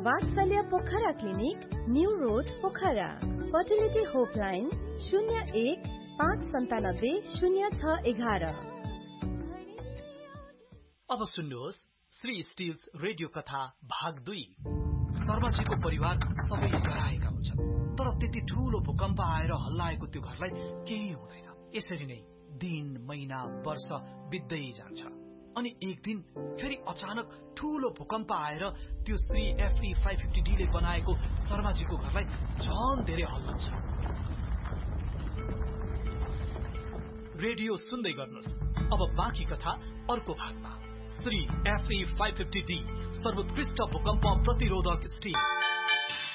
वात्सल्य Pokhara clinic, new road Pokhara. Fertility होपलाइन 01-597-0611। अब सुन्नुहोस् श्री स्टिल्स रेडियो कथा भाग 2। शर्माजीको परिवार सबै डराएका हुन्छन्, तर त्यति ठूलो भूकम्प आएर हल्लाएको त्यो घरलाई केही हुँदैन। यसरी नै दिन, महिना, वर्ष बित्दै जान्छ। अनि एक दिन फेरि अचानक ठूलो भूकम्प आएर त्यो श्री FE 550D ले बनाएको शर्माजीको घरलाई झन धेरै हल्लाउँछ। रेडियो सुन्दै गर्नुहोस्। अब बाँकी कथा अर्को भागमा। श्री FE 550D सर्वोत्कृष्ट भूकम्प प्रतिरोधक स्टिल।